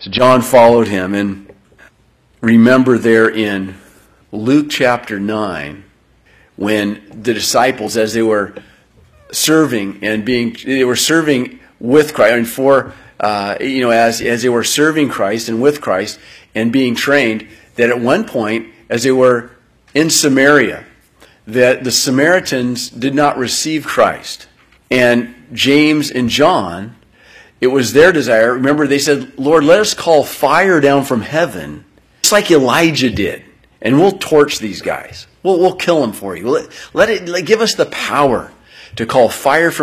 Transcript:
So John followed him, and remember there in Luke chapter 9, when the disciples, as they were serving they were serving with Christ, and as they were serving Christ and with Christ and being trained, that at one point, as they were in Samaria, that the Samaritans did not receive Christ. And James and John, it was their desire. Remember, they said, Lord, let us call fire down from heaven, just like Elijah did, and we'll torch these guys. We'll kill them for you. Give us the power to call fire from